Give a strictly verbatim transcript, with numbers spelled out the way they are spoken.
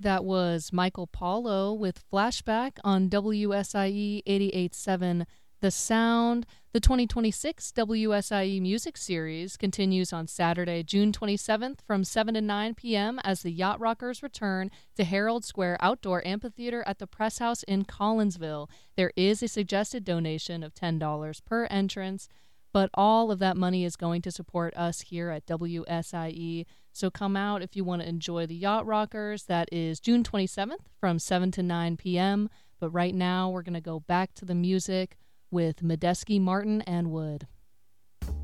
That was Michael Paulo with Flashback on W S I E eighty-eight point seven The Sound. The twenty twenty-six W S I E Music Series continues on Saturday, June twenty-seventh from seven to nine p.m. as the Yacht Rockers return to Herald Square Outdoor Amphitheater at the Press House in Collinsville. There is a suggested donation of ten dollars per entrance, but all of that money is going to support us here at W S I E. So come out if you want to enjoy the Yacht Rockers. That is June twenty-seventh from seven to nine p.m. But right now we're going to go back to the music with Medeski, Martin, and Wood.